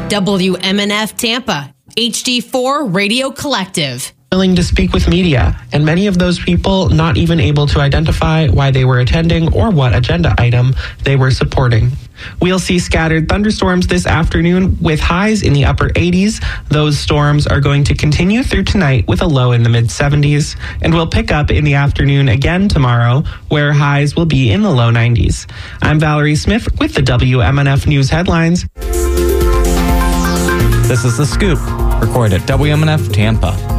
WMNF Tampa, HD4 Radio Collective. Willing to speak with media, and many of those people not even able to identify why they were attending or what agenda item they were supporting. We'll see scattered thunderstorms this afternoon with highs in the upper 80s. Those storms are going to continue through tonight with a low in the mid 70s, and will pick up in the afternoon again tomorrow, where highs will be in the low 90s. I'm Valerie Smith with the WMNF News headlines. This is The Scoop, recorded at WMNF Tampa.